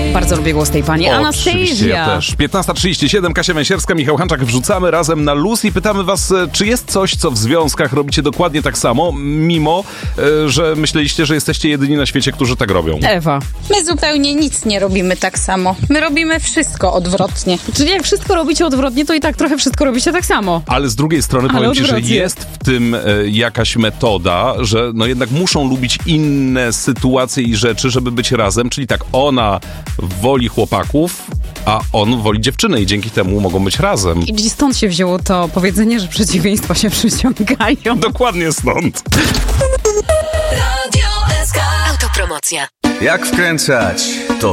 Bardzo lubię głos tej pani. Oczywiście, ja Anastasia. też. 15:37, Kasia Węsierska, Michał Hanczak. Wrzucamy razem na luz i pytamy was, czy jest coś, co w związkach robicie dokładnie tak samo, mimo, że myśleliście, że jesteście jedyni na świecie, którzy tak robią. Ewa. My zupełnie nic nie robimy tak samo. My robimy wszystko odwrotnie. Czyli jak wszystko robicie odwrotnie, to i tak trochę wszystko robicie tak samo. Ale z drugiej strony powiem ci, że odwrotnie. jest w tym jakaś metoda, że no jednak muszą lubić inne sytuacje i rzeczy, żeby być razem. Czyli tak, ona woli chłopaków, a on woli dziewczyny i dzięki temu mogą być razem. I stąd się wzięło to powiedzenie, że przeciwieństwa się przyciągają. Dokładnie stąd. Radio SK. Autopromocja. Jak wkręcać? To